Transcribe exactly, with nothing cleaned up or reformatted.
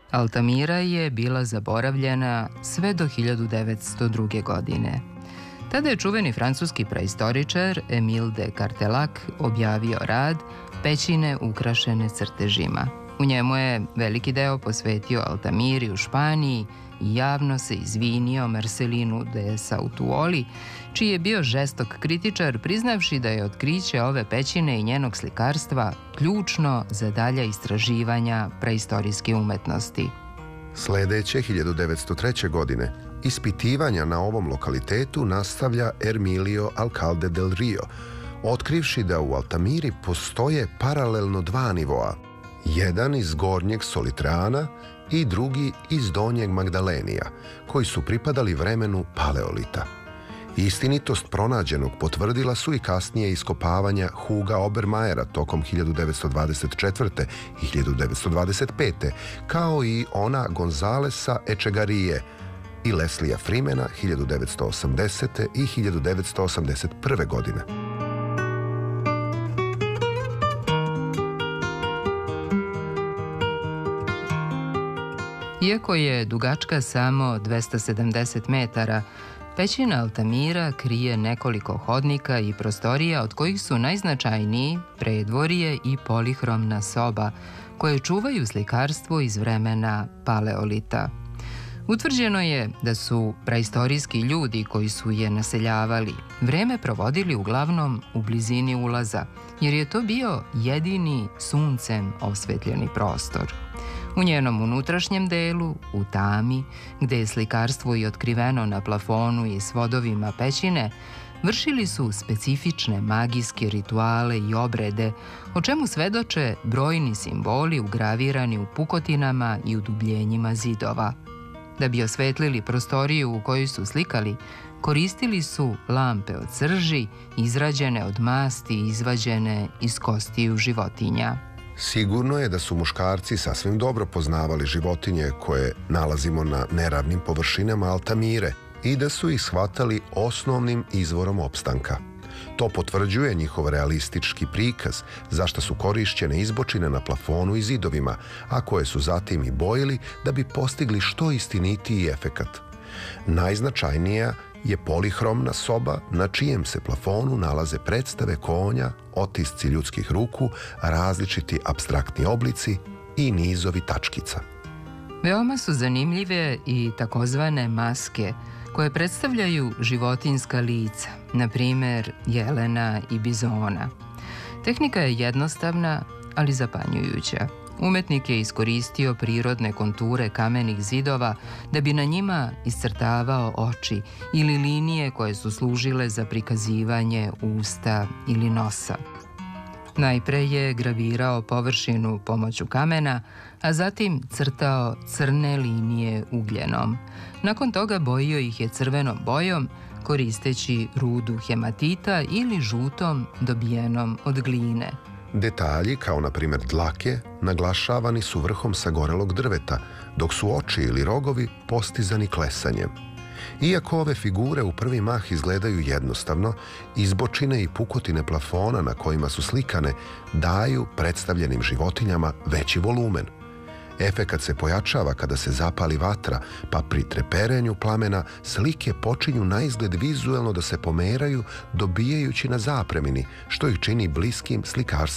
Altamira je bila zaboravljena sve do hiljadu devetsto druge. godine. Tada je čuveni francuski praistoričar Emile de Cartelac objavio rad Pećine ukrašene crtežima. U njemu je veliki deo posvetio Altamiri u Španiji i javno se izvinio Marcelinu de Sautuoli, čiji je bio žestok kritičar, priznavši da je otkriće ove pećine i njenog slikarstva ključno za dalja istraživanja praistorijske umetnosti. Sledeće hiljadu devetsto treće. godine ispitivanja na ovom lokalitetu nastavlja Ermilio Alcalde del Rio, otkrivši da u Altamiri postoje paralelno dva nivoa, jedan iz gornjeg Solitreana i drugi iz donjeg Magdalenija, koji su pripadali vremenu Paleolita. Istinitost pronađenog potvrdila su i kasnije iskopavanja Huga Obermajera tokom hiljadu devetsto dvadeset četvrte. i hiljadu devetsto dvadeset pete. kao i ona Gonzalesa Echegarije i Leslija Freemana hiljadu devetsto osamdesete. i hiljadu devetsto osamdeset prve. godine. Iako je dugačka samo dvesta sedamdeset metara, pećina Altamira krije nekoliko hodnika i prostorija, od kojih su najznačajniji predvorje i polihromna soba, koje čuvaju slikarstvo iz vremena Paleolita. Utvrđeno je da su praistorijski ljudi koji su je naseljavali vreme provodili uglavnom u blizini ulaza, jer je to bio jedini suncem osvetljeni prostor. U njenom unutrašnjem delu, u tami, gde je slikarstvo i otkriveno na plafonu i svodovima pećine, vršili su specifične magijske rituale i obrede, o čemu svedoče brojni simboli ugravirani u pukotinama i udubljenjima zidova. Da bi osvetlili prostoriju u kojoj su slikali, koristili su lampe od srži, izrađene od masti izvađene iz kostiju životinja. Sigurno je da su muškarci sasvim dobro poznavali životinje koje nalazimo na neravnim površinama Altamire i da su ih shvatali osnovnim izvorom opstanka. To potvrđuje njihov realistički prikaz, zašto su korišćene izbočine na plafonu i zidovima, a koje su zatim i bojili da bi postigli što istinitiji efekat. Najznačajnija je polihromna soba na čijem se plafonu nalaze predstave konja, otisci ljudskih ruku, različiti apstraktni oblici i nizovi tačkica. Veoma su zanimljive i takozvane maske, koje predstavljaju životinjska lica, na primer jelena i bizona. Tehnika je jednostavna, ali zapanjujuća. Umetnik je iskoristio prirodne konture kamenih zidova da bi na njima iscrtavao oči ili linije koje su služile za prikazivanje usta ili nosa. Najpre je gravirao površinu pomoću kamena, a zatim crtao crne linije ugljenom. Nakon toga bojio ih je crvenom bojom, koristeći rudu hematita ili žutom dobijenom od gline. Detalji, kao na primjer dlake, naglašavani su vrhom sagorelog drveta, dok su oči ili rogovi postizani klesanjem. Iako ove figure u prvi mah izgledaju jednostavno, izbočine i pukotine plafona na kojima su slikane daju predstavljenim životinjama veći volumen. Efekat se pojačava kada se zapali vatra, pa pri treperenju plamena slike počinju naizgled vizuelno da se pomeraju, dobijajući na zapremini, što ih čini bliskim slikarstvu